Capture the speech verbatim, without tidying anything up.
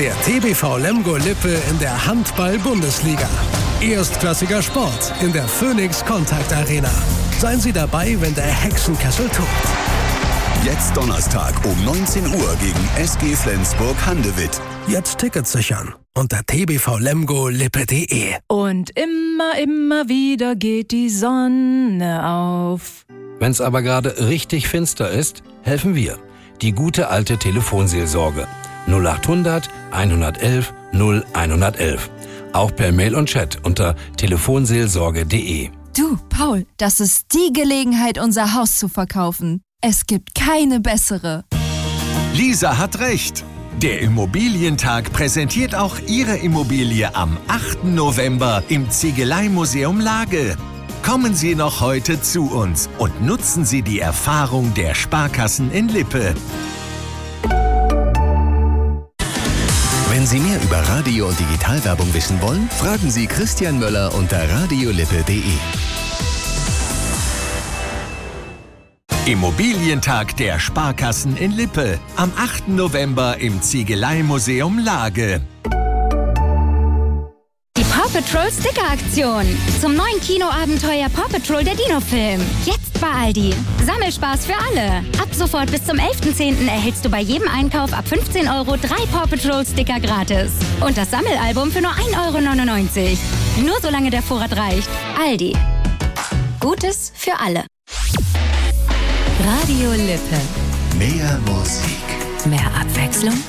Der T B V Lemgo Lippe in der Handball-Bundesliga. Erstklassiger Sport in der Phoenix Contact Arena. Seien Sie dabei, wenn der Hexenkessel tobt. Jetzt Donnerstag um neunzehn Uhr gegen S G Flensburg-Handewitt. Jetzt Tickets sichern unter t b v lemgo lippe punkt de. Und immer, immer wieder geht die Sonne auf. Wenn's aber gerade richtig finster ist, helfen wir. Die gute alte Telefonseelsorge. null achthundert hundertelf null hundertelf. Auch per Mail und Chat unter telefonseelsorge punkt de. Du, Paul, das ist die Gelegenheit, unser Haus zu verkaufen. Es gibt keine bessere. Lisa hat recht. Der Immobilientag präsentiert auch Ihre Immobilie am achten November im Ziegeleimuseum Lage. Kommen Sie noch heute zu uns und nutzen Sie die Erfahrung der Sparkassen in Lippe. Wenn Sie mehr über Radio- und Digitalwerbung wissen wollen, fragen Sie Christian Möller unter radiolippe punkt de. Immobilientag der Sparkassen in Lippe am achten November im Ziegeleimuseum Lage. Die Paw Patrol Sticker-Aktion. Zum neuen Kinoabenteuer Paw Patrol der Dino-Film. Jetzt bei Aldi. Sammelspaß für alle. Ab sofort bis zum elften zehnten erhältst du bei jedem Einkauf ab fünfzehn Euro drei Paw Patrol Sticker gratis. Und das Sammelalbum für nur ein Euro neunundneunzig. Nur solange der Vorrat reicht. Aldi. Gutes für alle. Radio Lippe. Mehr Musik. Mehr Abwechslung.